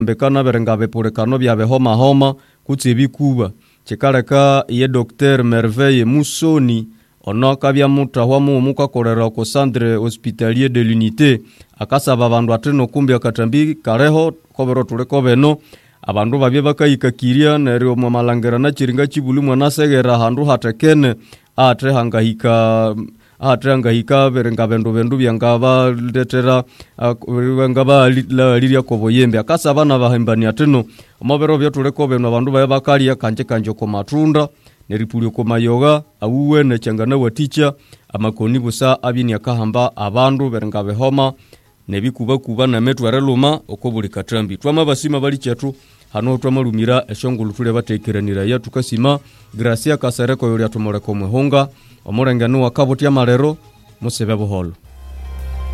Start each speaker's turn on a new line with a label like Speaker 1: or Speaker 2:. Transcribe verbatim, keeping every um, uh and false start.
Speaker 1: Mbekana berenga bepurekano bya behoma homa kutse bikuba chikareka ye Docteur Merveille Musoni ono kabya mutahwa mu mukakorera ko centre hospitalier de l'unité akasaba abandu ateno kumbi akatambi kareho kobero tuleko beno abandu babye bakayikakiria neryo mu malangera na chiringa chibuli mwana segera handu hatekene atre hangahika atre hangahika berenga bendo bendu byangaba letera ngaba liria koboyembe akasaba na bahembani ateno omobero byo tuleko beno abandu baye bakalia kanje kanje ko matunda neripulio ko mayoga awuwe na changana waticha amakoni busa abini akahamba abandu berenga behoma nebikuba kuba na metware luma okobuli katrambi twama basima bali chetu hano twamalumira eshongulu tule batekeranira ya tukasima Gracia Kasareko yori atumore ko muhonga omurengano wa kaboti ya marero musebe buholo.